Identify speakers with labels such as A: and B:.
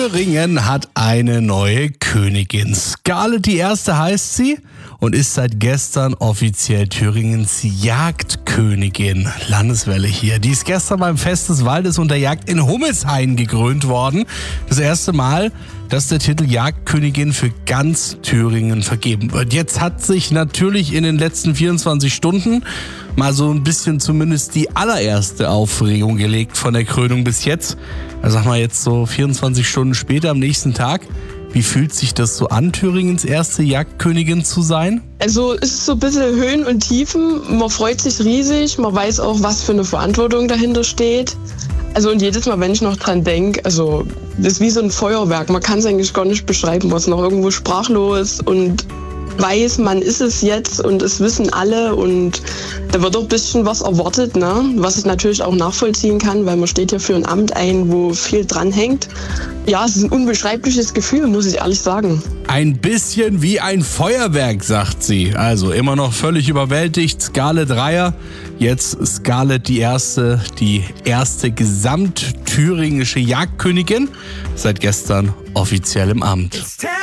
A: Thüringen hat eine neue Königin. Scarlett I. heißt sie und ist seit gestern offiziell Thüringens Jagdkönigin. Landeswelle hier. Die ist gestern beim Fest des Waldes und der Jagd in Hummelshain gekrönt worden. Das erste Mal, dass der Titel Jagdkönigin für ganz Thüringen vergeben wird. Jetzt hat sich natürlich in den letzten 24 Stunden mal so ein bisschen zumindest die allererste Aufregung gelegt von der Krönung bis jetzt. Also sag mal jetzt so 24 Stunden später am nächsten Tag. Wie fühlt sich das so an, Thüringens erste Jagdkönigin zu sein?
B: Also es ist so ein bisschen Höhen und Tiefen. Man freut sich riesig, man weiß auch, was für eine Verantwortung dahinter steht. Also und jedes Mal, wenn ich noch dran denke, also das ist wie so ein Feuerwerk. Man kann es eigentlich gar nicht beschreiben, man ist noch irgendwo sprachlos und weiß, man ist es jetzt und es wissen alle und da wird auch ein bisschen was erwartet, ne? Was ich natürlich auch nachvollziehen kann, weil man steht ja für ein Amt ein, wo viel dran hängt. Ja, es ist ein unbeschreibliches Gefühl, muss ich ehrlich sagen.
A: Ein bisschen wie ein Feuerwerk, sagt sie. Also immer noch völlig überwältigt. Scarlett Reiher, jetzt Scarlett die erste gesamtthüringische Jagdkönigin, seit gestern offiziell im Amt.